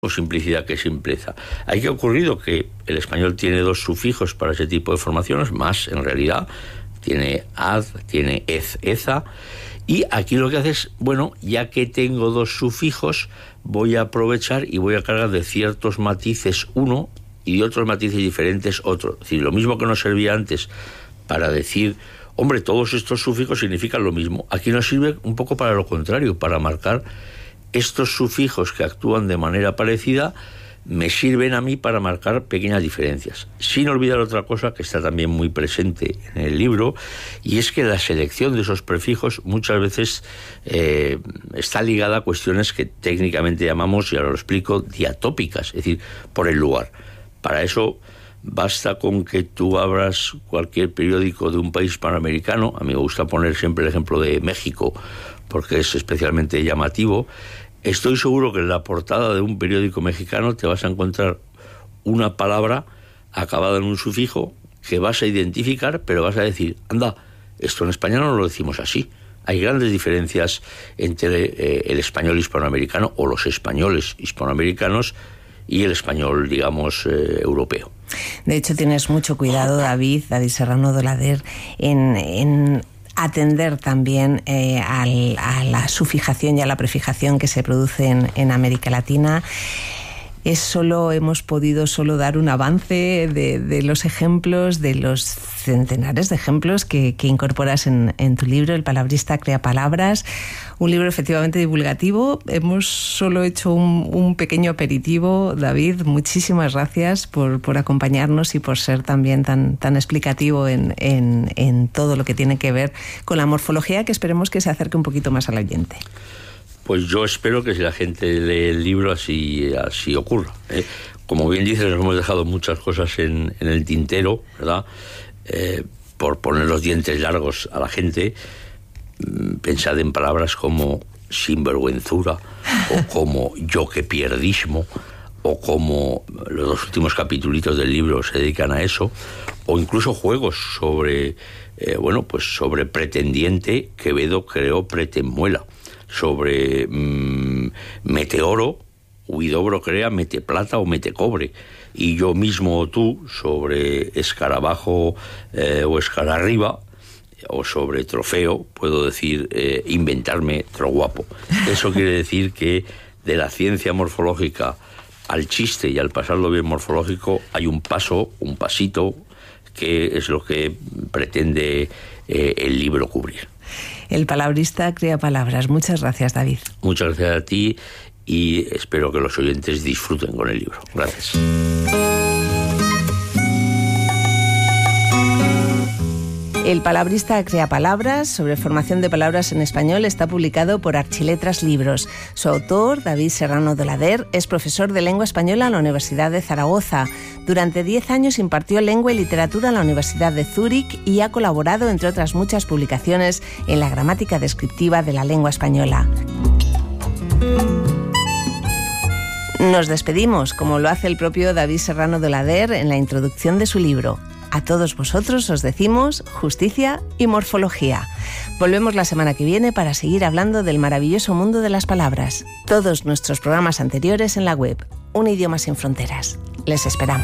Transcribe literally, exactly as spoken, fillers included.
o simplicidad que simpleza. Hay que ocurrido que el español tiene dos sufijos para ese tipo de formaciones, más en realidad, tiene ad, tiene ez, eza, y aquí lo que hace es, bueno, ya que tengo dos sufijos, voy a aprovechar y voy a cargar de ciertos matices uno y de otros matices diferentes otro. Es decir, lo mismo que nos servía antes para decir, hombre, todos estos sufijos significan lo mismo. Aquí nos sirve un poco para lo contrario, para marcar estos sufijos que actúan de manera parecida, me sirven a mí para marcar pequeñas diferencias. Sin olvidar otra cosa que está también muy presente en el libro, y es que la selección de esos prefijos muchas veces eh, está ligada a cuestiones que técnicamente llamamos, y ahora lo explico, diatópicas, es decir, por el lugar. Para eso basta con que tú abras cualquier periódico de un país hispanoamericano. A mí me gusta poner siempre el ejemplo de México porque es especialmente llamativo. Estoy seguro que en la portada de un periódico mexicano te vas a encontrar una palabra acabada en un sufijo que vas a identificar, pero vas a decir, anda, esto en español no lo decimos así. Hay grandes diferencias entre eh, el español hispanoamericano o los españoles hispanoamericanos y el español, digamos, eh, europeo. De hecho, tienes mucho cuidado, David, David Serrano de Olader, en... en... atender también eh, al, a la sufijación y a la prefijación que se produce en, en América Latina. Es solo, hemos podido solo dar un avance de, de los ejemplos, de los centenares de ejemplos que, que incorporas en, en tu libro, El palabrista crea palabras, un libro efectivamente divulgativo. Hemos solo hecho un, un pequeño aperitivo. David, muchísimas gracias por, por acompañarnos y por ser también tan, tan explicativo en, en, en todo lo que tiene que ver con la morfología, que esperemos que se acerque un poquito más al oyente. Pues yo espero que si la gente lee el libro así, así ocurra, ¿eh? Como bien dices, nos hemos dejado muchas cosas en, en el tintero, ¿verdad? Eh, por poner los dientes largos a la gente. Pensad en palabras como sinvergüenzura, o como yo que pierdismo, o como los dos últimos capitulitos del libro se dedican a eso, o incluso juegos sobre, eh, bueno, pues sobre pretendiente. Quevedo creó pretemuela. Sobre mmm, meteoro, Huidobro crea meteplata o metecobre, y yo mismo o tú sobre escarabajo eh, o escararriba, o sobre trofeo puedo decir eh, inventarme troguapo. Eso quiere decir que de la ciencia morfológica al chiste y al pasarlo bien morfológico hay un paso, un pasito, que es lo que pretende eh, el libro cubrir. El palabrista crea palabras. Muchas gracias, David. Muchas gracias a ti y espero que los oyentes disfruten con el libro. Gracias. El palabrista crea palabras, sobre formación de palabras en español, está publicado por Archiletras Libros. Su autor, David Serrano de Olader, es profesor de lengua española en la Universidad de Zaragoza. Durante diez años impartió lengua y literatura en la Universidad de Zúrich y ha colaborado, entre otras muchas publicaciones, en la gramática descriptiva de la lengua española. Nos despedimos, como lo hace el propio David Serrano de Olader en la introducción de su libro. A todos vosotros os decimos justicia y morfología. Volvemos la semana que viene para seguir hablando del maravilloso mundo de las palabras. Todos nuestros programas anteriores en la web Un Idioma Sin Fronteras. Les esperamos.